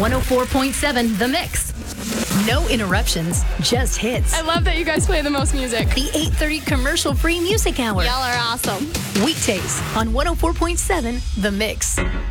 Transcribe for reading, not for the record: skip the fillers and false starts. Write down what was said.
104.7 The Mix. No interruptions, just hits. I love that you guys play the most music. The 8:30 commercial-free music hour. Y'all are awesome. Weekdays on 104.7 The Mix.